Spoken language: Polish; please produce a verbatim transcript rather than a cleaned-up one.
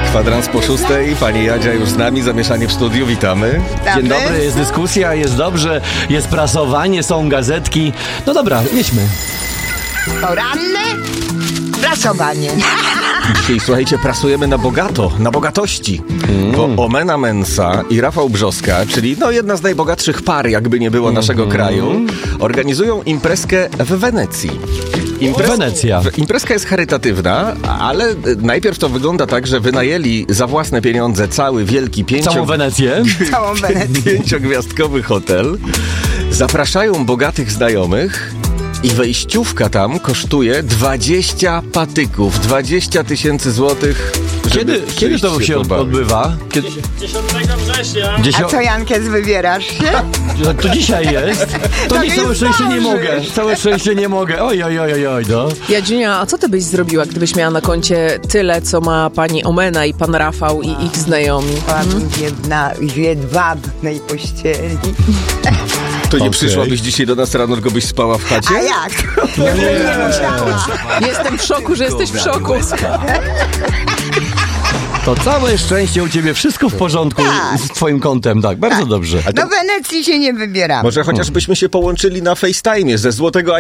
Kwadrans po szóstej, pani Jadzia już z nami, zamieszanie w studiu, witamy. Dzień dobry, jest dyskusja, jest dobrze, jest prasowanie, są gazetki. No dobra, jedźmy. Poranne prasowanie. Dzisiaj, słuchajcie, prasujemy na bogato, na bogatości. Mm. Bo Omena Mensa i Rafał Brzoska, czyli no jedna z najbogatszych par, jakby nie było mm. naszego kraju, organizują imprezkę w Wenecji. Imprez... Wenecja. Imprezka jest charytatywna, ale najpierw to wygląda tak, że wynajęli za własne pieniądze cały wielki pięcio... Całą Wenecję. Całą Wenecję. pięciogwiazdkowy hotel. Zapraszają bogatych znajomych. I wejściówka tam kosztuje dwadzieścia patyków, dwadzieścia tysięcy złotych. Kiedy, kiedy to się pobawić. odbywa? Kiedy... dziesiątego września. Dziesio... A co, Jankes, wybierasz się? To dzisiaj jest. To, To nie, nie całe szczęście nie zdążysz. mogę. Całe szczęście nie mogę. Oj, oj, oj, oj, oj, no. Jadziunia, a co ty byś zrobiła, gdybyś miała na koncie tyle, co ma pani Omena i pan Rafał i ich znajomi? Byłabym jedna w jedwabnej pościeli. To nie Okay. przyszłabyś dzisiaj do nas rano, tylko byś spała w chacie? A jak? No nie, nie musiała. Jestem w szoku, że jesteś w szoku. To całe szczęście u ciebie, wszystko w porządku Tak. z twoim kontem, tak, bardzo dobrze. A to Do Wenecji się nie wybieramy. może chociaż byśmy się połączyli na FaceTime'ie ze złotego